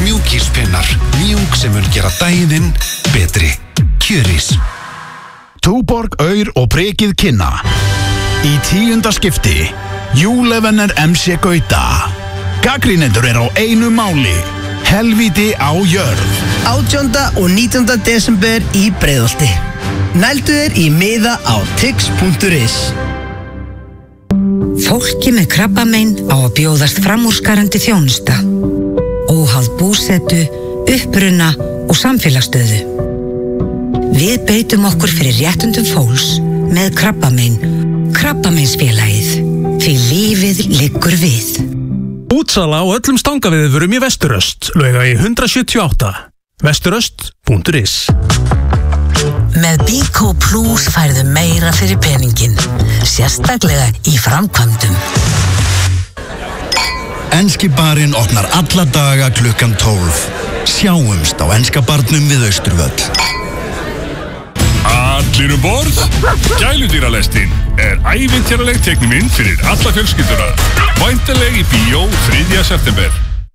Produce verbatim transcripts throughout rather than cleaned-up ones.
Mjúkispinnar, mjúk sem mun gera daginn betri. Kjörís. Túborg, Aur og Prikið kynna. Í tíunda skipti, Júlevenner M C Gauta. Gagnrýnendur er á einu máli. Helvíti á jörð. átjánda og nítjánda desember í Breiðholti. Nældu þér í miða á tix punktur is. Fólki með krabbamein á að bjóðast framúrskarandi þjónusta. Óháð búsetu, uppruna og samfélagsstöðu. Við beitum okkur fyrir réttundum fólks með krabbamein. Krabbameinsfélagið. Því lífið liggur við. Útsala á öllum stangaviðvörum í Vesturöst. Lauga í hundrað sjötíu og átta. vesturöst punktur is. Með Bíkó Plus færðu meira fyrir peningin. Sérstaklega í framkvæmdum. Enski barinn opnar alla daga klukkan tólf. Sjáumst á enska barnum við Austurvöll. Allir um borð. Gæludýralestin er ævintýraleg teiknimynd fyrir alla fjölskylduna. Væntanleg í bíó þriðja september.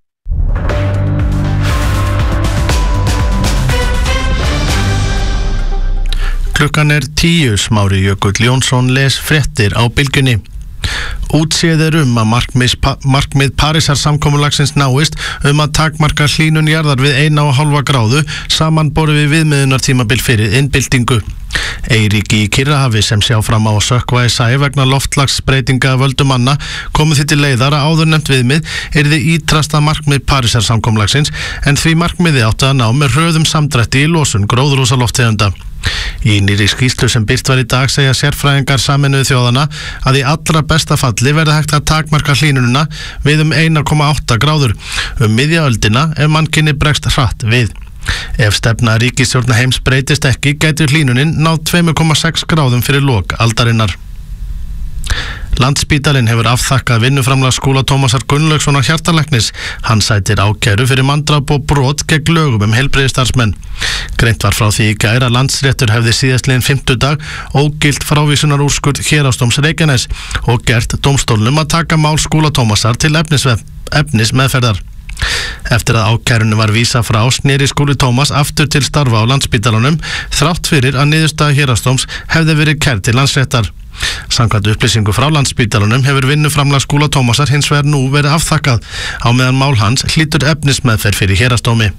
Klukkan er tíu, Smári Jökull Jónsson les fréttir á Bylgjunni. Útséð er um að markmið, markmið Parísar samkomulagsins náist um að takmarka hlýnun jarðar við eina og hálfa gráðu samanborið við viðmiðunartímabil fyrir innbyltingu. Eiríki í Kyrrahafi sem sjá fram á að sökkva í sæ vegna loftslagsbreytinga af völdum manna komu því til leiðar að áðurnefnt viðmið yrði ítrasta markmið Parísar samkomulagsins en því markmiði átti að ná með hröðum samdrætti í losun gróðurhúsalofttegunda. Í nýrri skýrslu sem birt var í dag segja sérfræðingar Sameinuðu þjóðanna að í allra besta falli verði hægt að takmarka hlýnunina við um einn komma átta gráður um miðja öldina ef mannkynið bregst hratt við. Ef stefna ríkisstjórna heims breytist ekki gæti hlýnunin náð tvö komma sex gráðum fyrir lok aldarinnar. Landspítalinn hefur afþakkað vinnuframlag Skúla Tómasar Gunnlaugssonar hjartalæknis. Hann sætir ákæru fyrir manndráp og brot gegn lögum um heilbrigðisstarfsmenn. Greint var frá því í gær að Landsréttur hefði síðastliðinn fimmtudag ógilt frávísunarúrskurð Héraðsdóms Reykjaness og gert dómstólnum að taka mál Skúla Tómasar til efnismeðferðar. Eftir að ákærunni var vísað frá sneri Skúli Tómas aftur til starfa á Landspítalanum þrátt fyrir að niðurstaða Héraðsdóms hefði verið kærð til Landsréttar. Samkvæmt upplýsingu frá Landspítalanum hefur vinnuframlag Skúla Tómasar hins vegar nú verið afþakkað á meðan mál hans hlýtur efnismeðferð fyrir Héraðsdómi.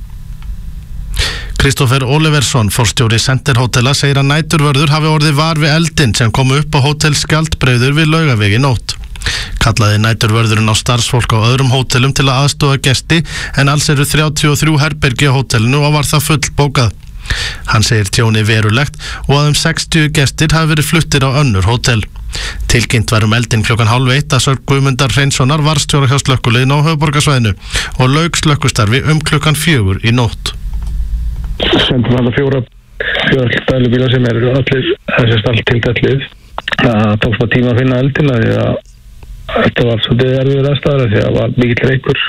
Kristoffer Oliversson, forstjóri Center Hótela, segir að næturvörður hafi orðið var við eldinn sem kom upp á Hótel Skjaldbreiður við Laugaveg í nótt. Kallaði næturvörðurinn á starfsfólk á öðrum hótelum til að aðstoða gesti en alls eru þrjátíu og þrjú herbergi á hótelinu og var það full bókað. Hann segir tjóni verulegt og að um sextíu gestir hafi verið fluttir á önnur hótel. Tilkynnt var um eldinn klukkan hálf eitt að sögn Guðmundar Hreinssonar varðstjóra hjá slökkviliðinu á höfuðborgarsvæðinu og lauk slökkvistarfi um klukkan fjögur í nótt. Sendum hann að fjóra fjöld dælubíla sem eru allir þessast allt til dællið. Það tók smá tíma að finna eldina því að þetta var svolítið erfiður aðstæður því að það var mikill reykur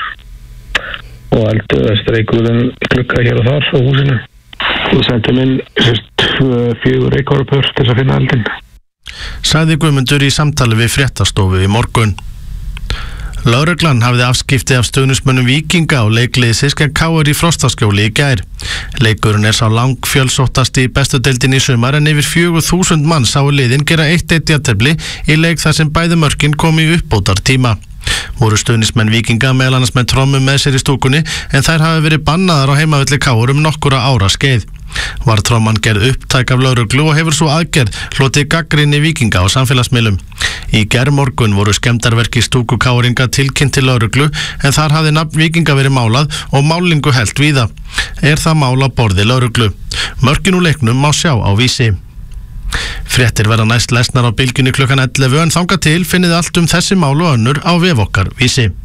og eldu þessi reykurinn glugga hér og þar á húsinu. Við sendum inn sérst fjögur reykárupör til að finna eldin. Sagði Guðmundur í samtali við fréttastofu í morgun. Lögreglan hafði afskipti af stuðningsmönnum Víkinga og leikliðsins gegn K R í Frostaskjóli í gær. Leikurinn er sá langfjölsóttasti í bestu deildinni í sumar en yfir fjögur þúsund manns sáu liðin gera eitt eitt jafntefli í leik þar sem bæði mörkin kom í uppbótartíma. Voru stuðningsmenn Víkinga meðal annars með trommum með sér í stúkunni en þær hafi verið bannaðar á heimavelli K R um nokkura ára skeið. Var tromman gerð upptæk af lögreglu og hefur svo aðgerð hlotið gagnrýni Víkinga á samfélagsmiðlum. Í gærmorgun voru skemmdarverki stúku K R-inga tilkynnt til lögreglu en þar hafði nafn Víkinga verið málað og málingu hellt víða. Er það mál á borði lögreglu? Mörkin úr leiknum má sjá á Vísi. Fréttir verða næst lesnar á Bylgjunni klukkan ellefu en þangað til finnið allt um þessi mál og önnur á vef okkar Vísi.